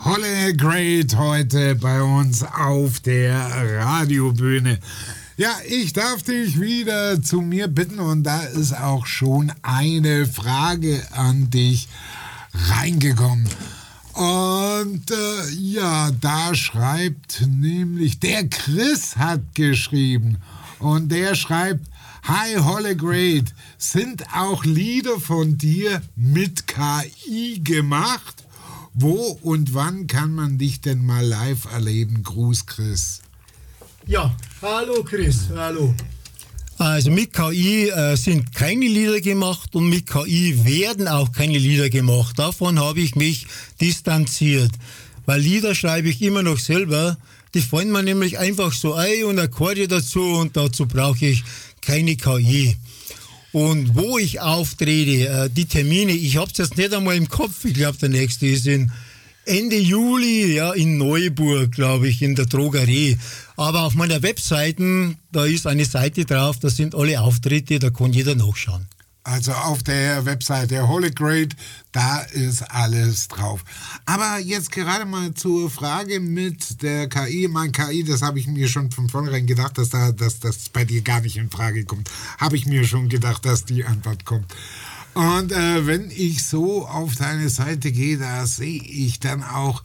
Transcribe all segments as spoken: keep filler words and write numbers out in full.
Holle Great heute bei uns auf der Radiobühne. Ja, ich darf dich wieder zu mir bitten und da ist auch schon eine Frage an dich reingekommen. Und äh, ja, da schreibt nämlich, der Chris hat geschrieben und der schreibt: Hi Holle Great, sind auch Lieder von dir mit K I gemacht? Wo und wann kann man dich denn mal live erleben? Gruß, Chris. Ja, hallo Chris, hallo. Also mit K I äh, sind keine Lieder gemacht und mit K I werden auch keine Lieder gemacht. Davon habe ich mich distanziert, weil Lieder schreibe ich immer noch selber. Die fallen mir nämlich einfach so ein und Akkorde dazu und dazu brauche ich keine K I. Und wo ich auftrete, äh, die Termine, ich habe es jetzt nicht einmal im Kopf, ich glaube der nächste ist in Ende Juli, ja, in Neuburg, glaube ich, in der Drogerie. Aber auf meiner Webseite, da ist eine Seite drauf, da sind alle Auftritte, da kann jeder nachschauen. Also auf der Webseite Holle Great, da ist alles drauf. Aber jetzt gerade mal zur Frage mit der K I. Mein K I, das habe ich mir schon von vornherein gedacht, dass da, dass das bei dir gar nicht in Frage kommt. Habe ich mir schon gedacht, dass die Antwort kommt. Und äh, wenn ich so auf deine Seite gehe, da sehe ich dann auch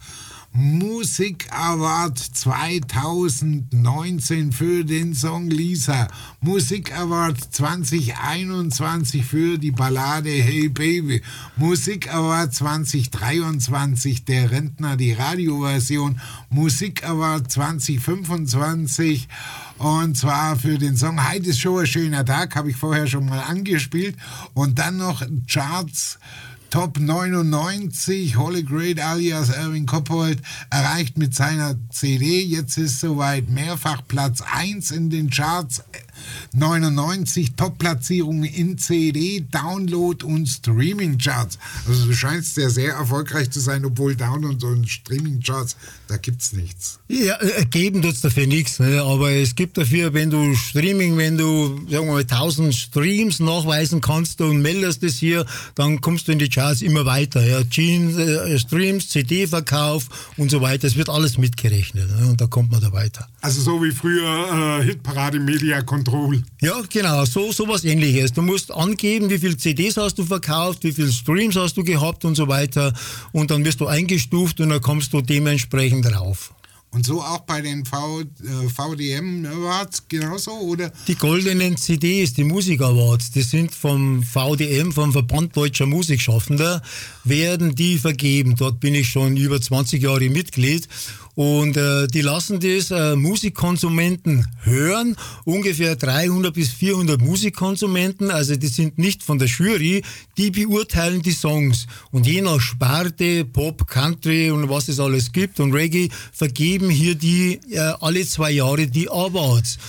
Musik Award zwanzig neunzehn für den Song Lisa. Musik Award zwanzig einundzwanzig für die Ballade Hey Baby. Musik Award zwanzig dreiundzwanzig der Rentner, die Radioversion. Musik Award zwanzig fünfundzwanzig und zwar für den Song Heute ist schon ein schöner Tag, habe ich vorher schon mal angespielt. Und dann noch Charts Top neunundneunzig, Holle Great alias Erwin Koppold erreicht mit seiner C D, jetzt ist soweit, mehrfach Platz eins in den Charts, neunundneunzig Top-Platzierungen in C D, Download und Streaming-Charts. Also du scheinst ja sehr erfolgreich zu sein, obwohl Download und Streaming-Charts, da gibt's nichts. Ja, geben tut's dafür nichts, ne? Aber es gibt dafür, wenn du Streaming, wenn du, sagen wir mal, tausend Streams nachweisen kannst und meldest es hier, dann kommst du in die Charts immer weiter. Ja. Jeans, äh, Streams, C D-Verkauf und so weiter, es wird alles mitgerechnet, ne? Und da kommt man da weiter. Also so wie früher äh, Hitparade Media Control. Ja, genau, so sowas Ähnliches. Du musst angeben, wie viele C Ds hast du verkauft, wie viele Streams hast du gehabt und so weiter. Und dann wirst du eingestuft und dann kommst du dementsprechend drauf. Und so auch bei den v, äh, V D M Awards genauso, oder? Die goldenen C Ds, die Musik Awards, die sind vom V D M, vom Verband Deutscher Musikschaffender, werden die vergeben. Dort bin ich schon über zwanzig Jahre Mitglied. Und äh, die lassen das äh, Musikkonsumenten hören, ungefähr dreihundert bis vierhundert Musikkonsumenten, also die sind nicht von der Jury, die beurteilen die Songs. Und je nach Sparte, Pop, Country und was es alles gibt und Reggae, vergeben hier die äh, alle zwei Jahre die Awards.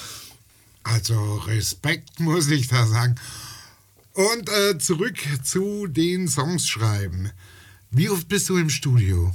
Also Respekt, muss ich da sagen. Und äh, zurück zu den Songs schreiben. Wie oft bist du im Studio?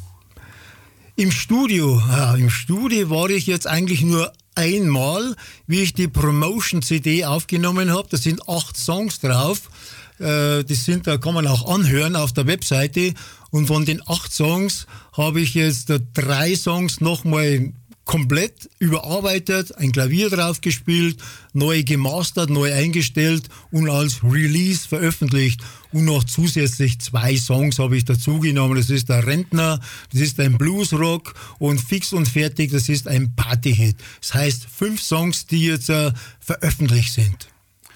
Im Studio, ja, im Studio war ich jetzt eigentlich nur einmal, wie ich die Promotion-C D aufgenommen habe. Da sind acht Songs drauf. Äh, das sind, da kann man auch anhören auf der Webseite. Und von den acht Songs habe ich jetzt äh, drei Songs nochmal komplett überarbeitet, ein Klavier drauf gespielt, neu gemastert, neu eingestellt und als Release veröffentlicht. Und noch zusätzlich zwei Songs habe ich dazugenommen. Das ist der Rentner, das ist ein Bluesrock und Fix und Fertig, das ist ein Partyhit. Das heißt, fünf Songs, die jetzt äh, veröffentlicht sind.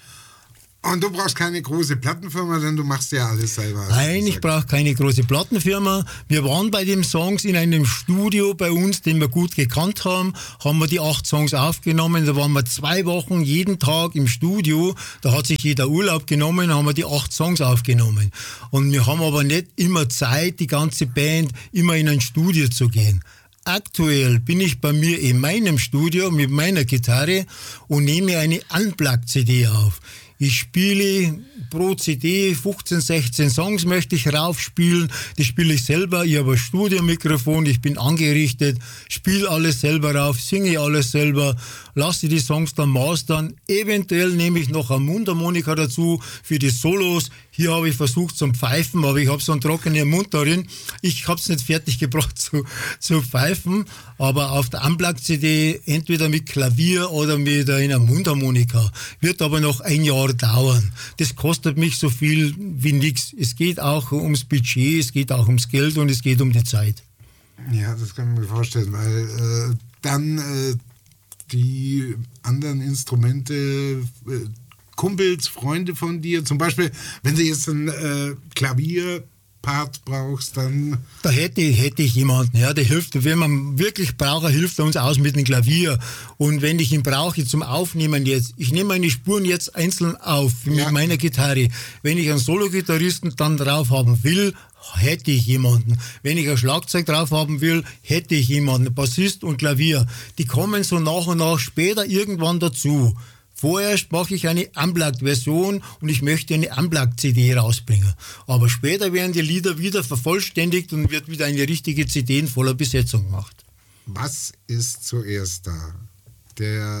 Und du brauchst keine große Plattenfirma, denn du machst ja alles selber. Nein, ich brauche keine große Plattenfirma. Wir waren bei den Songs in einem Studio bei uns, den wir gut gekannt haben, haben wir die acht Songs aufgenommen. Da waren wir zwei Wochen jeden Tag im Studio. Da hat sich jeder Urlaub genommen, haben wir die acht Songs aufgenommen. Und wir haben aber nicht immer Zeit, die ganze Band immer in ein Studio zu gehen. Aktuell bin ich bei mir in meinem Studio mit meiner Gitarre und nehme eine Unplugged-C D auf. Ich spiele pro C D fünfzehn, sechzehn Songs möchte ich raufspielen. Die spiele ich selber. Ich habe ein Studiomikrofon, ich bin angerichtet, spiele alles selber rauf, singe alles selber, lasse die Songs dann mastern. Eventuell nehme ich noch eine Mundharmonika dazu für die Solos. Hier habe ich versucht zum Pfeifen, aber ich habe so einen trockenen Mund darin. Ich habe es nicht fertig gebracht zu, zu pfeifen, aber auf der Unplugged-C D entweder mit Klavier oder mit einer Mundharmonika. Wird aber noch ein Jahr dauern. Das kostet mich so viel wie nichts. Es geht auch ums Budget, es geht auch ums Geld und es geht um die Zeit. Ja, das kann ich mir vorstellen, weil äh, dann äh, die anderen Instrumente, äh, Kumpels, Freunde von dir, zum Beispiel, wenn du jetzt ein äh, Klavierpart brauchst, dann... Da hätte, hätte ich jemanden, ja, der hilft, wenn man wirklich braucht, hilft er uns aus mit dem Klavier. Und wenn ich ihn brauche zum Aufnehmen jetzt, ich nehme meine Spuren jetzt einzeln auf mit ja. meiner Gitarre. Wenn ich einen Solo-Gitarristen dann drauf haben will, hätte ich jemanden. Wenn ich ein Schlagzeug drauf haben will, hätte ich jemanden. Bassist und Klavier. Die kommen so nach und nach später irgendwann dazu. Vorerst mache ich eine Unplugged-Version und ich möchte eine Unplugged-C D rausbringen. Aber später werden die Lieder wieder vervollständigt und wird wieder eine richtige C D in voller Besetzung gemacht. Was ist zuerst da? Der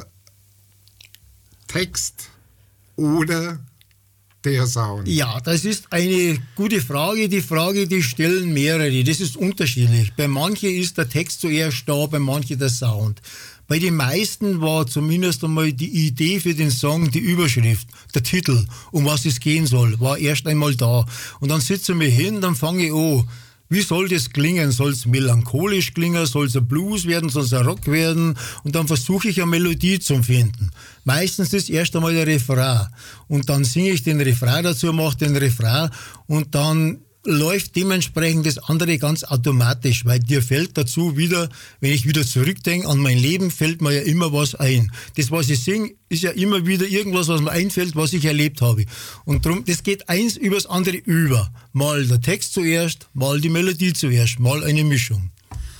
Text oder der Sound? Ja, das ist eine gute Frage. Die Frage, die stellen mehrere. Das ist unterschiedlich. Bei manchen ist der Text zuerst da, bei manchen der Sound. Bei den meisten war zumindest einmal die Idee für den Song, die Überschrift, der Titel, um was es gehen soll, war erst einmal da. Und dann sitzen wir hin, dann fange ich an. Wie soll das klingen? Soll es melancholisch klingen? Soll es ein Blues werden? Soll es ein Rock werden? Und dann versuche ich eine Melodie zu finden. Meistens ist erst einmal der Refrain. Und dann singe ich den Refrain dazu, mache den Refrain und dann läuft dementsprechend das andere ganz automatisch, weil dir fällt dazu wieder, wenn ich wieder zurückdenke an mein Leben, fällt mir ja immer was ein. Das, was ich singe, ist ja immer wieder irgendwas, was mir einfällt, was ich erlebt habe. Und darum, das geht eins übers andere über. Mal der Text zuerst, mal die Melodie zuerst, mal eine Mischung.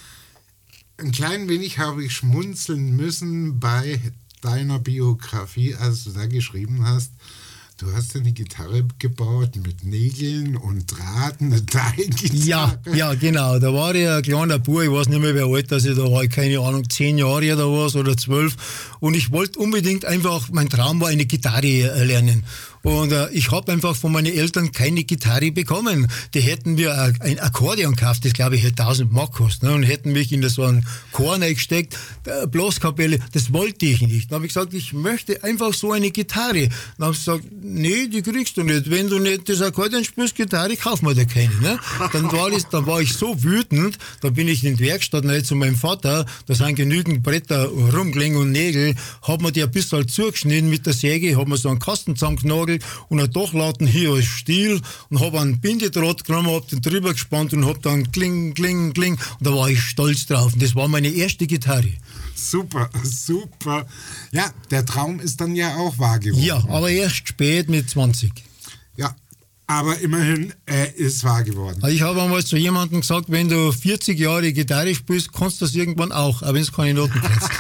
Ein klein wenig habe ich schmunzeln müssen bei deiner Biografie, als du da geschrieben hast, du hast eine Gitarre gebaut mit Nägeln und Draht, eine Teilgitarre. Ja, ja, genau. Da war ich ein kleiner Bub, ich weiß nicht mehr, wie alt das ich da war, keine Ahnung, zehn Jahre oder was oder zwölf. Und ich wollte unbedingt einfach, mein Traum war, eine Gitarre lernen. Und äh, ich habe einfach von meinen Eltern keine Gitarre bekommen. Die hätten mir äh, ein Akkordeon gekauft, das glaube ich hätte tausend Mark gekostet, ne? Und hätten mich in so einen Chor reingesteckt, äh, Blaskapelle, das wollte ich nicht. Dann habe ich gesagt, ich möchte einfach so eine Gitarre. Dann haben sie gesagt, nee, die kriegst du nicht. Wenn du nicht das Akkordeon spielst, Gitarre, kauf mir da keine. Ne? Dann, war das, dann war ich so wütend, da bin ich in die Werkstatt rein zu meinem Vater, da sind genügend Bretter rumgelegen und Nägel, hab mir die ein bisschen zugeschnitten mit der Säge, hab mir so einen Kasten zusammengenagelt und ein Dachladen hier als Stiel und hab einen Bindedraht genommen, hab den drüber gespannt und hab dann kling, kling, kling und da war ich stolz drauf und das war meine erste Gitarre. Super, super. Ja, der Traum ist dann ja auch wahr geworden. Ja, aber erst spät mit zwanzig. Ja, aber immerhin, er ist wahr geworden. Also ich habe einmal zu jemandem gesagt, wenn du vierzig Jahre Gitarre spielst, kannst du das irgendwann auch, auch wenn es keine Noten kennst.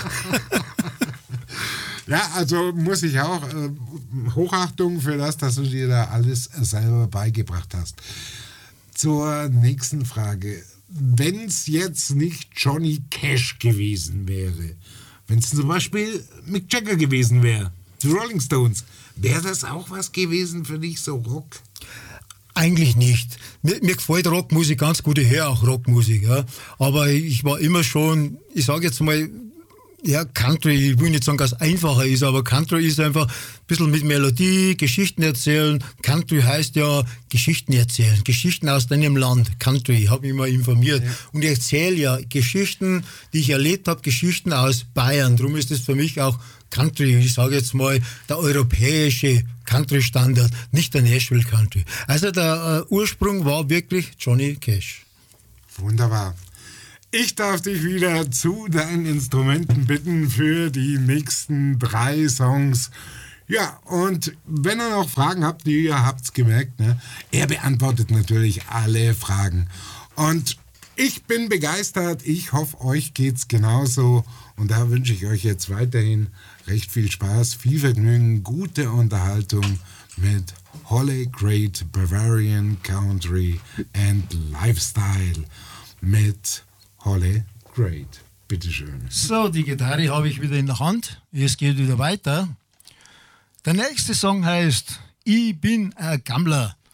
Ja, also muss ich auch äh, Hochachtung für das, dass du dir da alles selber beigebracht hast. Zur nächsten Frage. Wenn es jetzt nicht Johnny Cash gewesen wäre, wenn es zum Beispiel Mick Jagger gewesen wäre, die Rolling Stones, wäre das auch was gewesen für dich, so Rock? Eigentlich nicht. Mir, mir gefällt Rockmusik ganz gut, ich höre auch Rockmusik. Ja. Aber ich war immer schon, ich sage jetzt mal, ja, Country, ich will nicht sagen, dass es einfacher ist, aber Country ist einfach ein bisschen mit Melodie, Geschichten erzählen. Country heißt ja Geschichten erzählen, Geschichten aus deinem Land. Country, habe ich mal informiert. Ja. Und ich erzähle ja Geschichten, die ich erlebt habe, Geschichten aus Bayern. Darum ist es für mich auch Country, ich sage jetzt mal, der europäische Country-Standard, nicht der Nashville Country. Also der äh, Ursprung war wirklich Johnny Cash. Wunderbar. Ich darf dich wieder zu deinen Instrumenten bitten für die nächsten drei Songs. Ja, und wenn ihr noch Fragen habt, die ihr habt's gemerkt, ne? Er beantwortet natürlich alle Fragen. Und ich bin begeistert, ich hoffe, euch geht's genauso. Und da wünsche ich euch jetzt weiterhin recht viel Spaß, viel Vergnügen, gute Unterhaltung mit Holle Great Bavarian Country and Lifestyle mit Holle Great. Bitteschön. So, die Gitarre habe ich wieder in der Hand. Es geht wieder weiter. Der nächste Song heißt Ich bin ein Gammler.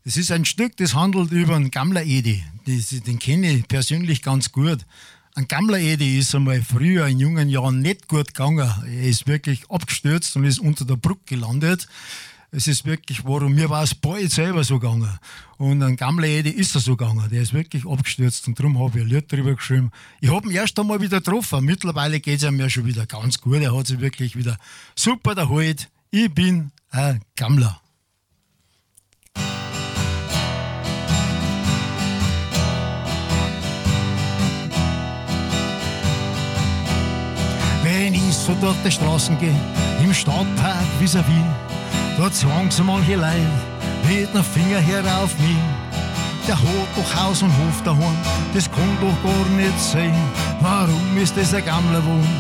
Das ist ein Stück, das handelt über einen Gammler-Edi. Den kenne ich persönlich ganz gut. Ein Gammler-Edi ist einmal früher in jungen Jahren nicht gut gegangen. Er ist wirklich abgestürzt und ist unter der Brücke gelandet. Es ist wirklich, warum mir war es bald selber so gegangen. Und ein Gammler-Edi ist er so gegangen. Der ist wirklich abgestürzt und darum habe ich ein Lied darüber geschrieben. Ich habe ihn erst einmal wieder getroffen. Mittlerweile geht es ihm ja schon wieder ganz gut. Er hat sich wirklich wieder super erholt. Ich bin ein Gammler. Wenn ich so durch die Straßen gehe, im Stadtpark vis-à-vis, dort sagen so manche Leute mit dem Finger her auf mich. Der hat doch Haus und Hof daheim, das kann doch gar nicht sein. Warum ist das ein Gammler wohn?